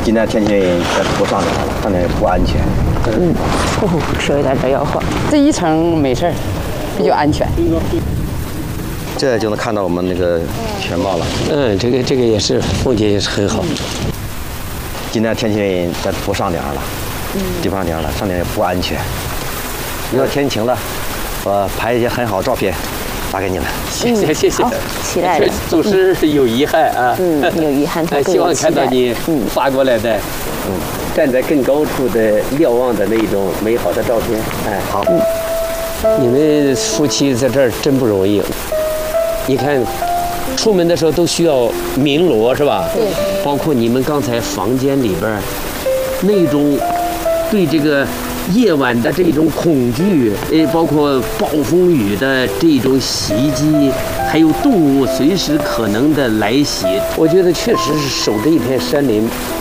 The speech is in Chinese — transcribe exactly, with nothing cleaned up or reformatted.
今天天气不上点了，上点不安全。 嗯，呼呼，手有点这摇晃。这一层没事儿，比较安全。 这就能看到我们那个全貌了。 嗯，这个这个也是风景也是很好。 今天天气不上点了，嗯，不上点了，上点也不安全。以后天晴了，我拍一些很好的照片，发给你们。 谢谢谢谢。 好，期待着。 总是有遗憾啊。 嗯，有遗憾，他希望看到你发过来的， 嗯，站在更高处的瞭望的那种美好的照片。哎， 好。 嗯，你们夫妻在这儿真不容易。你看，出门的时候都需要鸣锣是吧？ 对。 包括你们刚才房间里边那种对这个夜晚的这种恐惧，呃，包括暴风雨的这种袭击，还有动物随时可能的来袭，我觉得确实是守着一片山林